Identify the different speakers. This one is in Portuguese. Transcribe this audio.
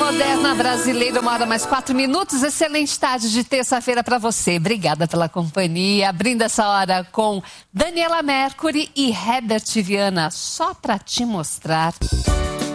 Speaker 1: moderna brasileira, 1h mais 4 minutos. Excelente tarde de terça-feira para você. Obrigada pela companhia. Abrindo essa hora com Daniela Mercury e Herbert Viana, só para te mostrar.